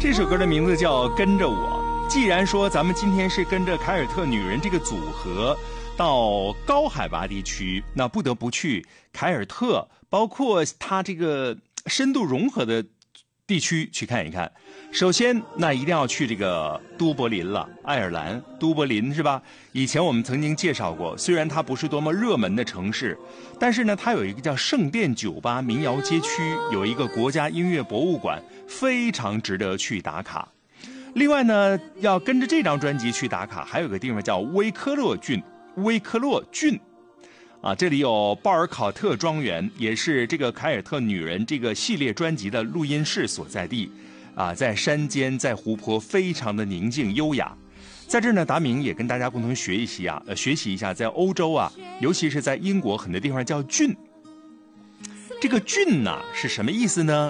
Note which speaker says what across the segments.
Speaker 1: 这首歌的名字叫《跟着我》。既然说咱们今天是跟着凯尔特女人这个组合到高海拔地区，那不得不去凯尔特，包括它这个深度融合的地区去看一看。首先那一定要去这个都柏林了，爱尔兰都柏林是吧？以前我们曾经介绍过，虽然它不是多么热门的城市，但是呢它有一个叫圣殿酒吧民谣街区，有一个国家音乐博物馆，非常值得去打卡。另外呢，要跟着这张专辑去打卡，还有个地方叫威科洛郡啊，这里有鲍尔考特庄园，也是这个凯尔特女人这个系列专辑的录音室所在地啊，在山间，在湖泊，非常的宁静优雅。在这儿呢，达明也跟大家共同学习一下，在欧洲啊，尤其是在英国，很多地方叫郡。这个郡呢是什么意思呢？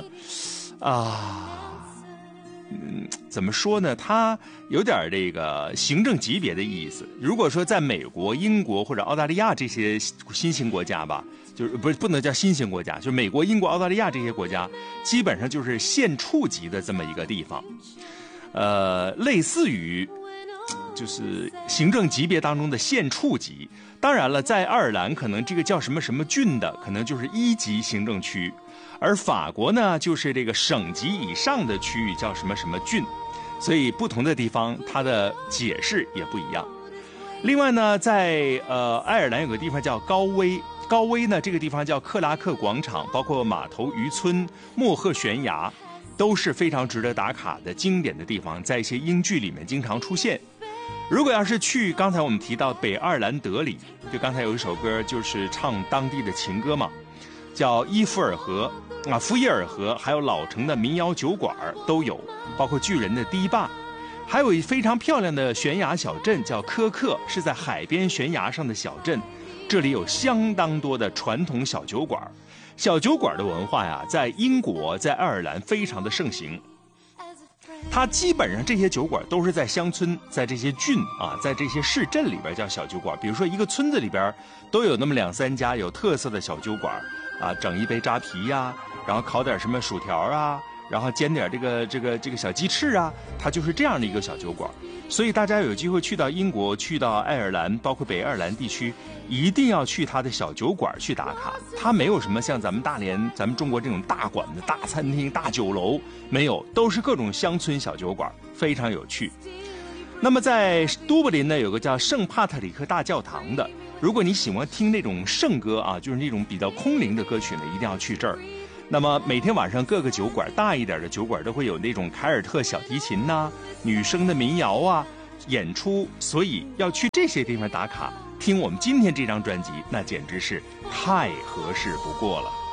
Speaker 1: 怎么说呢？它有点这个行政级别的意思。如果说在美国、英国或者澳大利亚这些新兴国家吧，就是不能叫新兴国家，就是美国、英国、澳大利亚这些国家，基本上就是县处级的这么一个地方，类似于就是行政级别当中的县处级。当然了，在爱尔兰可能这个叫什么什么郡的，可能就是1级行政区。而法国呢，就是这个省级以上的区域叫什么什么郡，所以不同的地方它的解释也不一样。另外呢，在爱尔兰有个地方叫高威呢，这个地方叫克拉克广场，包括码头渔村、莫赫悬崖，都是非常值得打卡的经典的地方，在一些英剧里面经常出现。如果要是去刚才我们提到北爱尔兰德里，就刚才有一首歌就是唱当地的情歌嘛，叫伊夫尔河啊，福伊尔河，还有老城的民谣酒馆都有，包括巨人的堤坝，还有一非常漂亮的悬崖小镇叫科克，是在海边悬崖上的小镇，这里有相当多的传统小酒馆。小酒馆的文化呀，在英国、在爱尔兰非常的盛行。它基本上这些酒馆都是在乡村，在这些郡啊，在这些市镇里边叫小酒馆。比如说一个村子里边都有那么2-3家有特色的小酒馆啊，整一杯扎啤呀，然后烤点什么薯条啊，然后煎点这个小鸡翅啊，它就是这样的一个小酒馆。所以大家有机会去到英国，去到爱尔兰，包括北爱尔兰地区，一定要去它的小酒馆去打卡。它没有什么像咱们中国这种大馆子、大餐厅、大酒楼，没有，都是各种乡村小酒馆，非常有趣。那么在都柏林呢，有个叫圣帕特里克大教堂的，如果你喜欢听那种圣歌啊，就是那种比较空灵的歌曲呢，一定要去这儿。那么每天晚上各个酒馆，大一点的酒馆都会有那种凯尔特小提琴呐、女生的民谣啊演出，所以要去这些地方打卡，听我们今天这张专辑，那简直是太合适不过了。